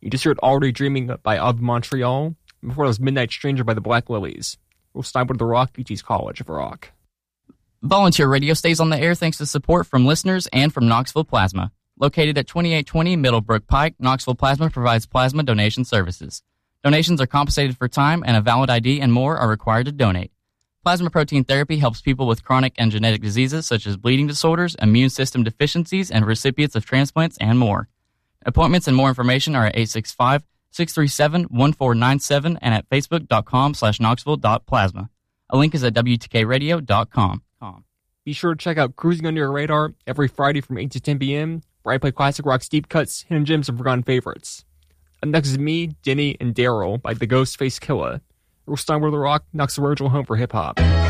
You just heard Already Dreaming by Of Montreal. Before that was Midnight Stranger by the Black Lilies. We'll start with The Rock, UT's College of Rock. Volunteer Radio stays on the air thanks to support from listeners and from Knoxville Plasma. Located at 2820 Middlebrook Pike, Knoxville Plasma provides plasma donation services. Donations are compensated for time, and a valid ID and more are required to donate. Plasma protein therapy helps people with chronic and genetic diseases such as bleeding disorders, immune system deficiencies, and recipients of transplants and more. Appointments and more information are at 865-637-1497 and at facebook.com/knoxville.plasma. A link is at wtkradio.com. Be sure to check out Cruising Under Your Radar every Friday from 8 to 10 p.m., where I play classic rock's deep cuts, hidden gems, and forgotten favorites. Up next is me, Denny, and Daryl by the Ghostface Killer. We'll start with The Rock, Knoxville original home for hip-hop.